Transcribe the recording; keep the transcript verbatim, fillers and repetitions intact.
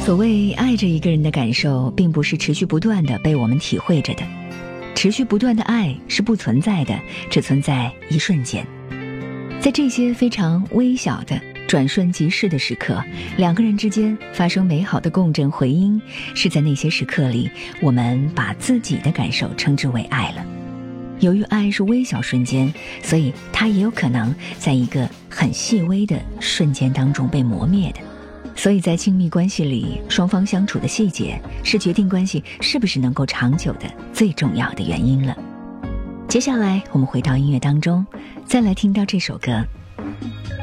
所谓爱着一个人的感受，并不是持续不断的被我们体会着的，持续不断的爱是不存在的，只存在一瞬间。在这些非常微小的转瞬即逝的时刻，两个人之间发生美好的共振回音，是在那些时刻里，我们把自己的感受称之为爱了。由于爱是微小瞬间，所以它也有可能在一个很细微的瞬间当中被磨灭的。所以在亲密关系里，双方相处的细节是决定关系是不是能够长久的最重要的原因了。接下来我们回到音乐当中，再来听到这首歌。